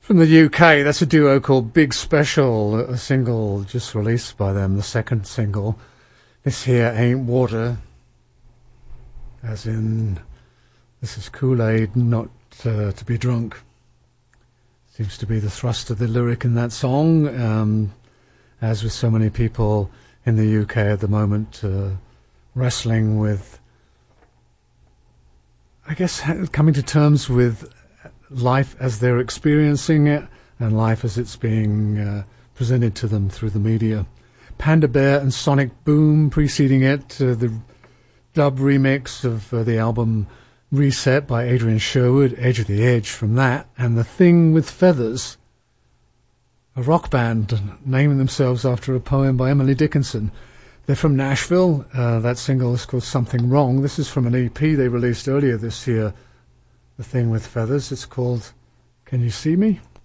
From the UK, that's a duo called Big Special, a single just released by them, the second single. This here ain't water, as in this is Kool-Aid, not to be drunk. Seems to be the thrust of the lyric in that song, as with so many people in the UK at the moment, wrestling with, I guess, coming to terms with life as they're experiencing it and life as it's being presented to them through the media. Panda Bear and Sonic Boom preceding it, the dub remix of the album Reset by Adrian Sherwood, Edge of the Edge from that, and The Thing with Feathers, a rock band naming themselves after a poem by Emily Dickinson. They're from Nashville. That single is called Something Wrong. This is from an EP they released earlier this year, The Thing with Feathers. It's called Can You See Me?